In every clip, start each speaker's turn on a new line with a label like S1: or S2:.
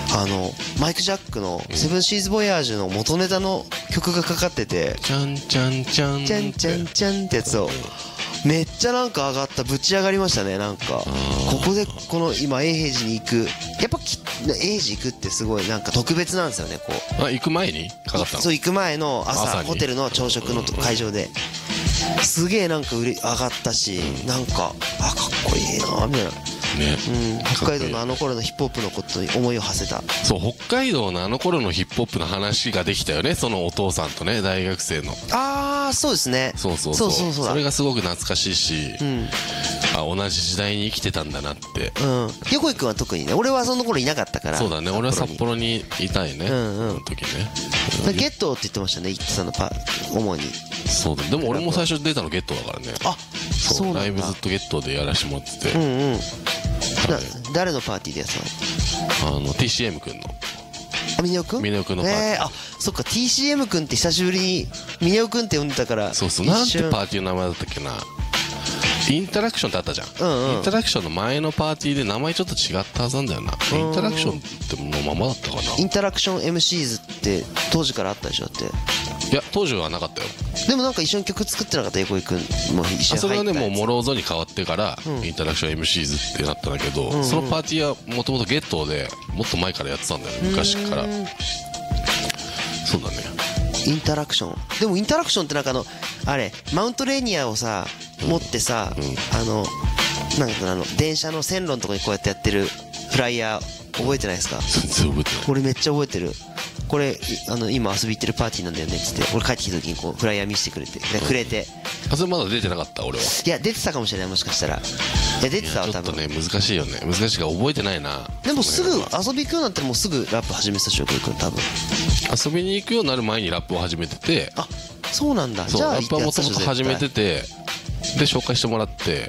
S1: マイク・ジャックのセブンシーズ・ボヤージュの元ネタの曲がかかってて、
S2: チャンチャンチャン
S1: チャンチャンチャンってやつをめっちゃなんか上がった、ぶち上がりましたね。なんかここでこの今永平寺に行く、やっぱ永平寺行くってすごいなんか特別なんですよね。こう
S2: 行く前にかかったの？
S1: そう、行く前の朝ホテルの朝食の会場で、すげえなんか上がったし、なんかかっこいいなみたいな
S2: ね、
S1: 北海道のあの頃のヒップホップのことに思いを馳せた。
S2: そう、北海道のあの頃のヒップホップの話ができたよね、そのお父さんとね、大学生の。
S1: ああ、そうですね。
S2: そうそれがすごく懐かしいし、同じ時代に生きてたんだなって。
S1: 横井君は特にね、俺はその頃いなかったから。
S2: そうだね、俺は札幌にいたいね、その時ね。
S1: ゲットって言ってましたね、一輝さんの主に。
S2: そうだ、でも俺も最初出たのゲットだからね。
S1: あ、そうなんだ。
S2: ライブずっとゲットでやらしてもらってて。
S1: 誰のパーティーでやったの
S2: ？TCM 君の。
S1: 峰尾君？
S2: 峰尾君のパーティー。
S1: あ、そっか、 TCM 君って久しぶりに峰尾君って呼んでたから。
S2: そうそう、なんてパーティーの名前だったっけな。インタラクションってあったじゃん。インタラクションの前のパーティーで名前ちょっと違ったはずなんだよな。インタラクションってのままだったかな。
S1: インタラクション MCs って当時からあったでしょって。
S2: いや、当時はなかったよ。
S1: でもなんか一緒に曲作ってなかった？横井君も一緒に入ったやつ。
S2: それはね、もうモローゾに変わってからインタラクション MCs ってなったんだけど、そのパーティーはもともとゲットでもっと前からやってたんだよね、昔から。そうだね、
S1: インタラクション。でもインタラクションってなんかあれマウントレーニアをさ持ってさ、なんか電車の線路のとこにこうやってやってるフライヤー覚えてないですか？
S2: 全然覚えてない。
S1: 俺めっちゃ覚えてる。これ今遊び行ってるパーティーなんだよねっつって、俺帰ってきた時にこうフライヤー見せてくれて、
S2: それまだ出てなかった俺は。
S1: いや出てたかもしれない、もしかしたら。いや出てたわ多分。
S2: ちょっとね難しいよね、難しいから覚えてないな。
S1: でもすぐ遊び行くようになってもうすぐラップ始めてたでしょ、君多分。
S2: 遊びに行くようになる前にラップを始めてて。
S1: あ、そうなんだ。
S2: じゃあラップはもともと始めてて、で紹介してもらって。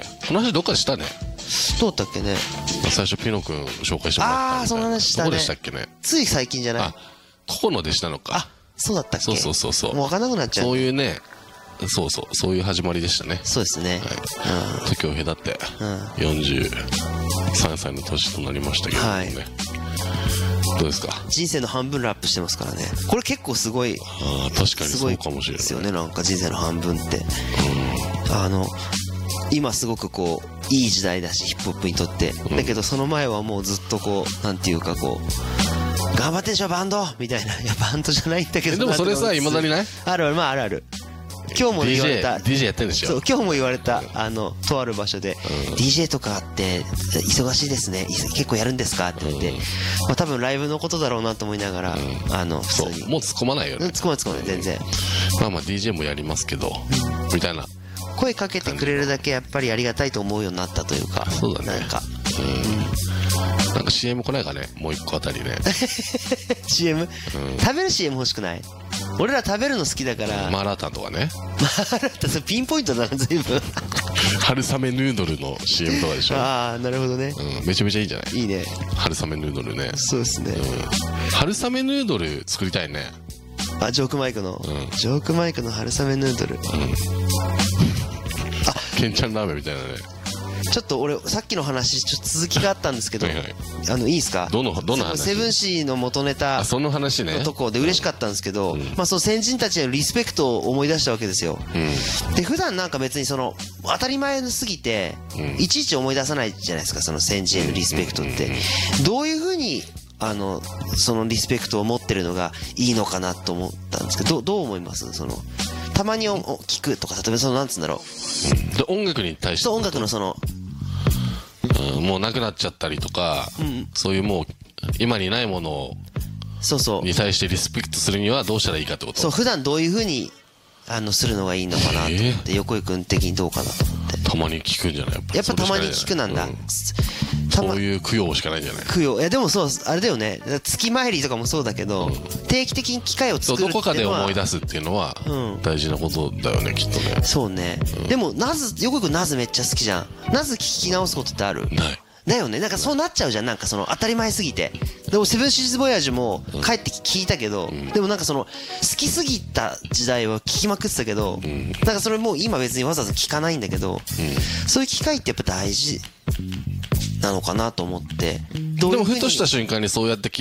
S2: この話どっかでしたね。
S1: どうだったっけね。
S2: 最初ピノ君紹介してもらったみたいな。
S1: ああ、その話したね。
S2: どこでしたっけね。
S1: つい最近じゃない？
S2: あ、ここのでしたのか。
S1: あ、そうだったっけ。
S2: そう。
S1: もう分かんなくなっちゃう。
S2: そういうね、そういう始まりでしたね。
S1: そうですね。
S2: 時を経って43歳の年となりましたけどね。どうですか？
S1: 人生の半分ラップしてますからね。これ結構すごい。
S2: ああ、確かにそうかもしれない
S1: ですよね。なんか人生の半分って今すごくこういい時代だし、ヒップホップにとって。だけどその前はもうずっとこうなんていうかこう頑張ってんしょバンドみたいな。いやバンドじゃないんだけど。
S2: でもそれさ、いまだにない？
S1: あるある、まああるある。今日も言われた
S2: DJ やってんでしょ。
S1: そう、今日も言われたとある場所で DJ とかって忙しいですね、結構やるんですかって言って、まあ多分ライブのことだろうなと思いながら普通に
S2: もう突っ込まないよね。
S1: 突っ込まない全然。
S2: まあ DJ もやりますけどみたいな。
S1: 声かけてくれるだけやっぱりありがたいと思うようになったというか。
S2: そうだね。なんか CM 来ないかね、もう一個あたりね。
S1: CM？ 食べる CM 欲しくない？俺ら食べるの好きだから。
S2: マーラータンとかね。
S1: マーラータン、それピンポイントだな随分。
S2: 春雨ヌードルの CM とかでしょ。
S1: ああ、なるほどね。
S2: めちゃめちゃいいじゃない。
S1: いいね。
S2: 春雨ヌードルね。
S1: そうですね。
S2: 春雨ヌードル作りたいね。
S1: あ、ジョークマイクの春雨ヌードル。
S2: あ、ケンちゃんラーメンみたいなね。
S1: ちょっと俺さっきの話ちょっと続きがあったんですけど、いいですか？
S2: どの話？
S1: セブンシーの元ネタ
S2: その話ね。
S1: のとこで嬉しかったんですけど、まあその先人たちへのリスペクトを思い出したわけですよ。で普段なんか別にその当たり前すぎていちいち思い出さないじゃないですか、その先人へのリスペクトって。どういうふうにそのリスペクトを持ってるのがいいのかなと思ったんですけど、どう思います？たまに聞くとか、例えばなんつうんだろ
S2: う。音楽に対して。
S1: 音楽の
S2: もうなくなっちゃったりとか、そういうもう今にないものに対してリスペクトするにはどうしたらいいかってこと？そう、
S1: 普段どういうふうにするのがいいのかなと思って、横井君的にどうかなと思って。
S2: たまに聞くんじゃない？
S1: やっぱたまに聞くなんだ。
S2: そういう供養しかないんじゃない？
S1: 供養。いやでもそう、あれだよね、月参りとかもそうだけど、定期的に機会を作るっていうのは、
S2: どこかで思い出すっていうのは大事なことだよね、きっとね。
S1: そうね。でも横井君ナズめっちゃ好きじゃん。ナズ聞き直すことってある？
S2: ない
S1: だよね。なんかそうなっちゃうじゃん。なんか当たり前すぎて。でもセブンシーズボヤージュも帰って聞いたけど、でもなんか好きすぎた時代は聞きまくってたけど、なんかそれもう今別にわざわざ聞かないんだけど、そういう機会ってやっぱ大事なのかなと思って。
S2: でもふとした瞬間にそうやって